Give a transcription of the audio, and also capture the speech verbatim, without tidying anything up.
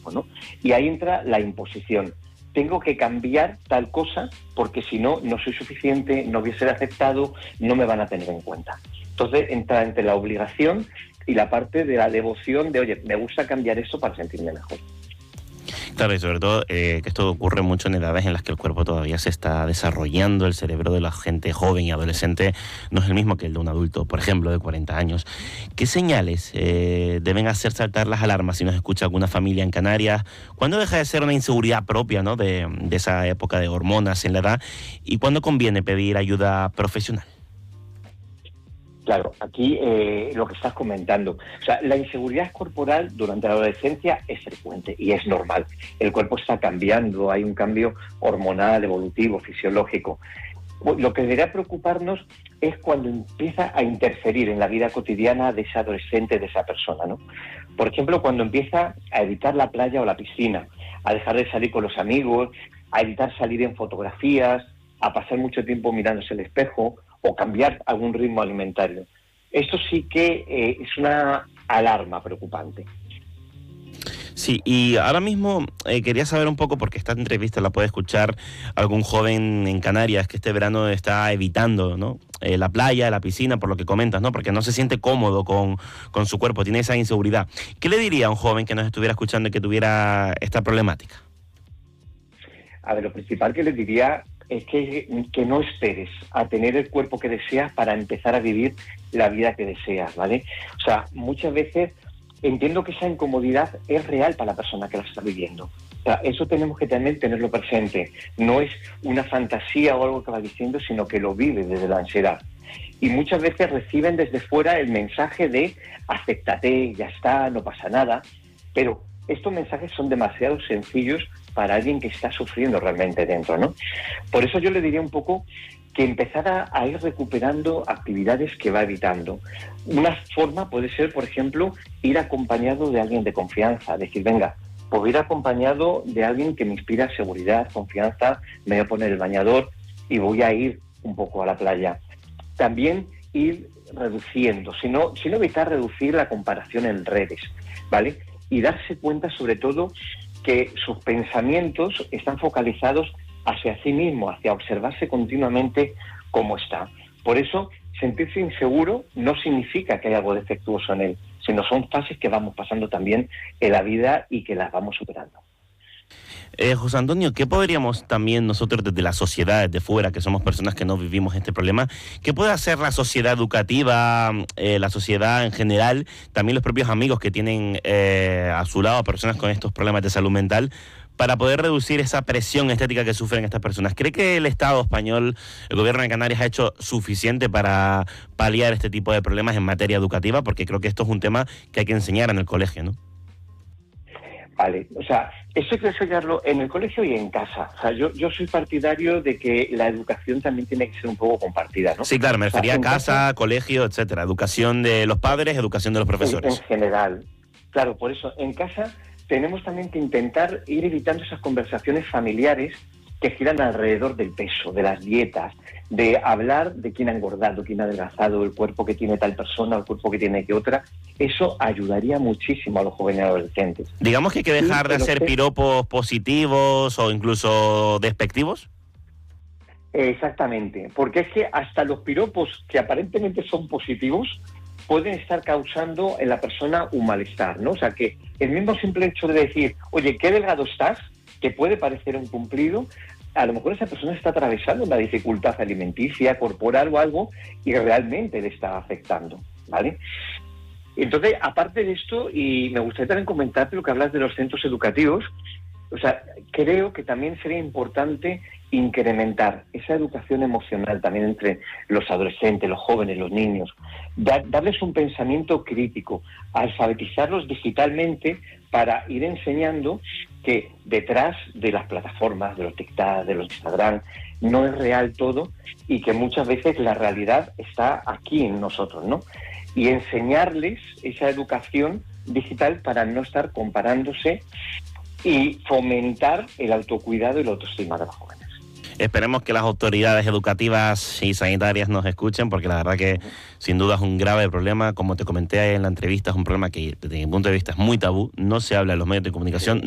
espejo, ¿no? Y ahí entra la imposición. Tengo que cambiar tal cosa porque si no, no soy suficiente, no voy a ser aceptado, no me van a tener en cuenta. Entonces entra entre la obligación y la parte de la devoción de, oye, me gusta cambiar esto para sentirme mejor. Claro, y sobre todo eh, que esto ocurre mucho en edades en las que el cuerpo todavía se está desarrollando, el cerebro de la gente joven y adolescente no es el mismo que el de un adulto, por ejemplo, de cuarenta años. ¿Qué señales eh, deben hacer saltar las alarmas si nos escucha alguna familia en Canarias? ¿Cuándo deja de ser una inseguridad propia, ¿no?, de, de esa época de hormonas en la edad? ¿Y cuándo conviene pedir ayuda profesional? Claro, aquí eh, lo que estás comentando, o sea, la inseguridad corporal durante la adolescencia es frecuente y es normal. El cuerpo está cambiando, hay un cambio hormonal, evolutivo, fisiológico. Lo que debería preocuparnos es cuando empieza a interferir en la vida cotidiana de ese adolescente, de esa persona, ¿no? Por ejemplo, cuando empieza a evitar la playa o la piscina, a dejar de salir con los amigos, a evitar salir en fotografías, a pasar mucho tiempo mirándose el espejo, o cambiar algún ritmo alimentario. Esto sí que eh, es una alarma preocupante. Sí, y ahora mismo eh, quería saber un poco, porque esta entrevista la puede escuchar algún joven en Canarias que este verano está evitando, ¿no?, eh, la playa, la piscina, por lo que comentas, ¿no?, porque no se siente cómodo con, con su cuerpo, tiene esa inseguridad. ¿Qué le diría a un joven que nos estuviera escuchando y que tuviera esta problemática? A ver, lo principal que le diría es que, que no esperes a tener el cuerpo que deseas para empezar a vivir la vida que deseas, ¿vale? O sea, muchas veces entiendo que esa incomodidad es real para la persona que la está viviendo. O sea, eso tenemos que también tenerlo presente. No es una fantasía o algo que va diciendo, sino que lo vive desde la ansiedad. Y muchas veces reciben desde fuera el mensaje de acéptate, ya está, no pasa nada, pero estos mensajes son demasiado sencillos para alguien que está sufriendo realmente dentro, ¿no? Por eso yo le diría un poco que empezara a ir recuperando actividades que va evitando. Una forma puede ser, por ejemplo, ir acompañado de alguien de confianza, decir, venga, puedo ir acompañado de alguien que me inspira seguridad, confianza, me voy a poner el bañador y voy a ir un poco a la playa. También ir reduciendo, si no, si no evitar reducir la comparación en redes, ¿vale? Y darse cuenta sobre todo que sus pensamientos están focalizados hacia sí mismo, hacia observarse continuamente cómo está. Por eso, sentirse inseguro no significa que haya algo defectuoso en él, sino son fases que vamos pasando también en la vida y que las vamos superando. Eh, José Antonio, ¿qué podríamos también nosotros desde la sociedad, desde fuera, que somos personas que no vivimos este problema, qué puede hacer la sociedad educativa, eh, la sociedad en general, también los propios amigos que tienen eh, a su lado a personas con estos problemas de salud mental, para poder reducir esa presión estética que sufren estas personas? ¿Cree que el Estado español, el gobierno de Canarias, ha hecho suficiente para paliar este tipo de problemas en materia educativa? Porque creo que esto es un tema que hay que enseñar en el colegio, ¿no? Vale, o sea, eso hay que enseñarlo en el colegio y en casa. O sea, yo, yo soy partidario de que la educación también tiene que ser un poco compartida, ¿no? Sí, claro, me refería o sea, a casa, casa, colegio, etcétera. Educación de los padres, educación de los profesores. En, en general. Claro, por eso, en casa tenemos también que intentar ir evitando esas conversaciones familiares que giran alrededor del peso, de las dietas, de hablar de quién ha engordado, quién ha adelgazado, el cuerpo que tiene tal persona, el cuerpo que tiene que otra. Eso ayudaría muchísimo a los jóvenes adolescentes. Digamos que hay que dejar de hacer piropos positivos o incluso despectivos. Exactamente, porque es que hasta los piropos que aparentemente son positivos pueden estar causando en la persona un malestar, ¿no? O sea, que el mismo simple hecho de decir, oye, qué delgado estás, que puede parecer un cumplido, a lo mejor esa persona está atravesando una dificultad alimenticia, corporal o algo, y realmente le está afectando, ¿vale? Entonces, aparte de esto, y me gustaría también comentarte lo que hablas de los centros educativos, o sea, creo que también sería importante incrementar esa educación emocional también entre los adolescentes, los jóvenes, los niños, dar, darles un pensamiento crítico, alfabetizarlos digitalmente para ir enseñando que detrás de las plataformas, de los TikTok, de los Instagram, no es real todo y que muchas veces la realidad está aquí en nosotros, ¿no? Y enseñarles esa educación digital para no estar comparándose y fomentar el autocuidado y la autoestima de los jóvenes. Esperemos que las autoridades educativas y sanitarias nos escuchen, porque la verdad que sin duda es un grave problema. Como te comenté en la entrevista, es un problema que desde mi punto de vista es muy tabú, no se habla en los medios de comunicación.